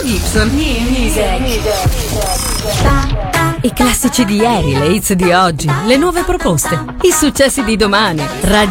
Gibson. I classici di ieri, le hits di oggi, le nuove proposte, i successi di domani. Radio